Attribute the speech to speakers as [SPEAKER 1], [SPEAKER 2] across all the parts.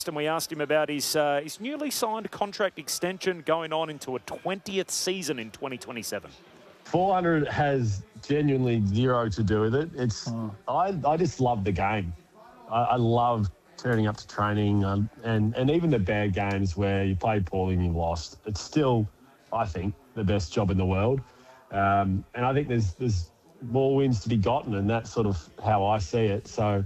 [SPEAKER 1] and we asked him about his newly signed contract extension going on into a 20th season in 2027.
[SPEAKER 2] 400 has genuinely zero to do with it. I just love the game. I love turning up to training and even the bad games where you played poorly and you lost. It's still, I think, the best job in the world. And I think there's more wins to be gotten, and that's sort of how I see it. So,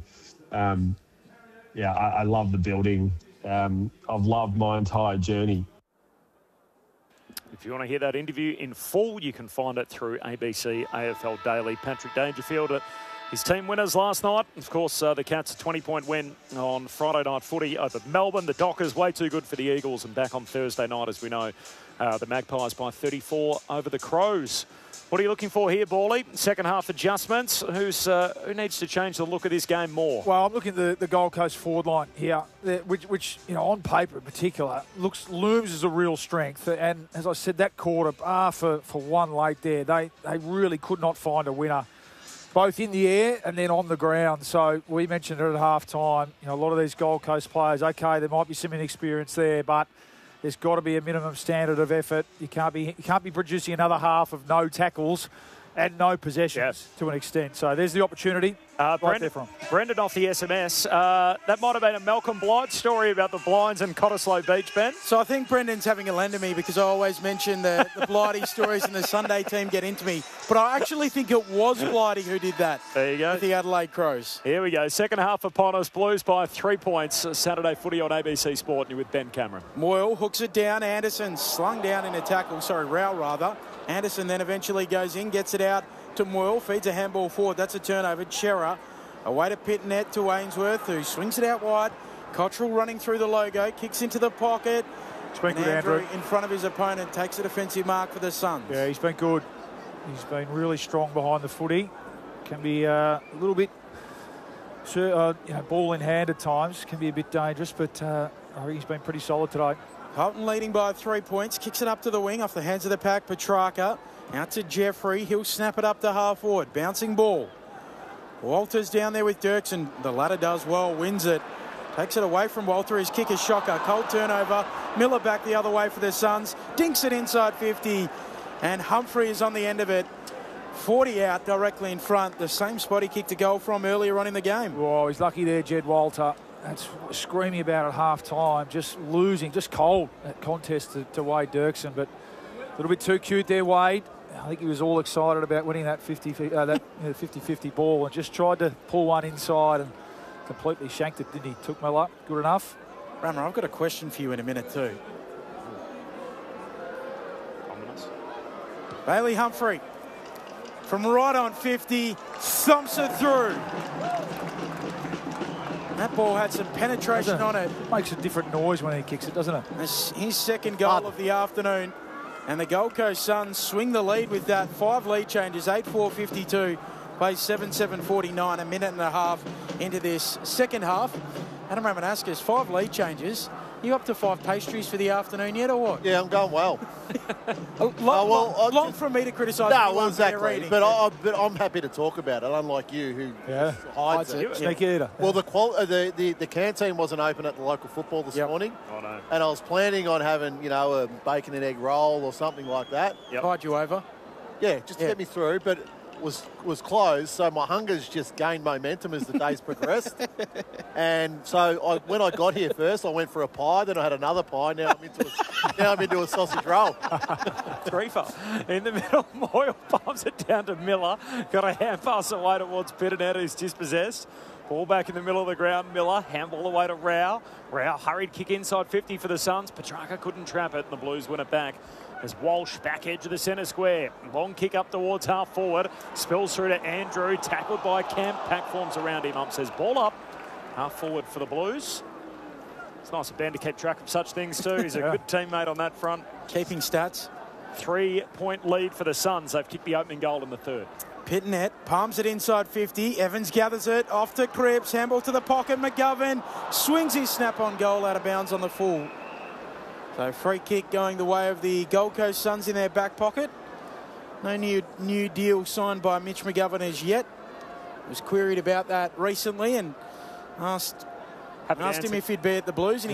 [SPEAKER 2] I love the building. I've loved my entire journey.
[SPEAKER 1] If you want to hear that interview in full, you can find it through ABC AFL Daily. Patrick Dangerfield, his team winners last night. Of course, the Cats a 20-point win on Friday night footy over Melbourne. The Dockers way too good for the Eagles, and back on Thursday night, as we know, the Magpies by 34 over the Crows. What are you looking for here, Bally? Second half adjustments. Who needs to change the look of this game more?
[SPEAKER 3] Well, I'm looking at the Gold Coast forward line here, which on paper in particular looms as a real strength. And as I said, that quarter, for one late there, they really could not find a winner, both in the air and then on the ground. So we mentioned it at half time. A lot of these Gold Coast players, okay, there might be some inexperience there, but there's got to be a minimum standard of effort. You can't be producing another half of no tackles and no possessions to an extent. So there's the opportunity.
[SPEAKER 1] Brendan off the SMS. That might have been a Malcolm Blight story about the blinds in Cottesloe Beach, Ben.
[SPEAKER 4] So I think Brendan's having a lend to me because I always mention the Blighty stories and the Sunday team get into me. But I actually think it was Blighty who did that.
[SPEAKER 1] There you go.
[SPEAKER 4] With the Adelaide Crows.
[SPEAKER 1] Here we go. Second half upon us. Blues by 3 points. Saturday footy on ABC Sport. And you're with Ben Cameron.
[SPEAKER 4] Moyle hooks it down. Anderson slung down in a tackle. Rao rather. Anderson then eventually goes in, gets it out to Moyle, feeds a handball forward. That's a turnover. Chera away to Pitnet to Ainsworth, who swings it out wide. Cottrell running through the logo, kicks into the pocket.
[SPEAKER 3] It's been good,
[SPEAKER 4] Andrew in front of his opponent takes a defensive mark for the Suns.
[SPEAKER 3] Yeah, he's been good. He's been really strong behind the footy. Can be a little bit, ball in hand at times. Can be a bit dangerous, but I think he's been pretty solid today.
[SPEAKER 4] Carlton leading by 3 points. Kicks it up to the wing off the hands of the pack. Petrarca out to Jeffrey. He'll snap it up to half forward. Bouncing ball. Walters down there with Dirksen. The latter does well. Wins it. Takes it away from Walter. His kick is shocker. Cold turnover. Miller back the other way for the Suns. Dinks it inside 50. And Humphrey is on the end of it. 40 out directly in front. The same spot he kicked a goal from earlier on in the game.
[SPEAKER 3] Oh, he's lucky there, Jed Walter. That's screaming about at half-time, just losing, just cold, that contest to Wade Dirksen. But a little bit too cute there, Wade. I think he was all excited about winning that 50-50 ball and just tried to pull one inside and completely shanked it, didn't he? Took Miller. Good enough.
[SPEAKER 4] Rammer, I've got a question for you in a minute too. Bailey Humphrey from right on 50, thumps it through. That ball had some penetration on it.
[SPEAKER 3] Makes a different noise when he kicks it, doesn't it?
[SPEAKER 4] That's his second goal of the afternoon. And the Gold Coast Suns swing the lead with that. 5 lead changes, 8-4-52. Plays 7-7-49, a minute and a half into this second half. Adam Ramanaskas, 5 lead changes. You up to 5 pastries for the afternoon yet, or what?
[SPEAKER 5] Yeah, I'm going well.
[SPEAKER 4] long for me to criticise.
[SPEAKER 5] No, well, exactly. But I'm happy to talk about it, unlike you, who hides it.
[SPEAKER 3] Sneak eater.
[SPEAKER 5] Well, the canteen wasn't open at the local football this morning.
[SPEAKER 1] Oh, no.
[SPEAKER 5] And I was planning on having, a bacon and egg roll or something like that.
[SPEAKER 4] Hide you over?
[SPEAKER 5] Yeah, just to get me through, but was closed, so my hunger's just gained momentum as the days progressed. And so when I got here first, I went for a pie, then I had another pie, now I'm into a sausage roll.
[SPEAKER 1] Threefer. In the middle, Moyle pumps it down to Miller. Got a hand pass away towards Pitternet, who's dispossessed. Ball back in the middle of the ground. Miller, handball away to Rao. Rao, hurried kick inside 50 for the Suns. Petrarca couldn't trap it, and the Blues win it back. As Walsh back edge of the centre square. Long kick up towards half forward. Spills through to Andrew. Tackled by Kemp. Pack forms around him. Ump says ball up. Half forward for the Blues. It's nice of Ben to keep track of such things too. He's a good teammate on that front.
[SPEAKER 4] Keeping stats.
[SPEAKER 1] 3-point lead for the Suns. They've kicked the opening goal in the third.
[SPEAKER 4] Pitnet palms it inside 50. Evans gathers it off to Cripps. Handball to the pocket. McGovern swings his snap on goal out of bounds on the full. So free kick going the way of the Gold Coast Suns in their back pocket. No new deal signed by Mitch McGovern as yet. Was queried about that recently and asked
[SPEAKER 1] Happy
[SPEAKER 4] Asked him
[SPEAKER 1] dancing.
[SPEAKER 4] if he'd be at the Blues, and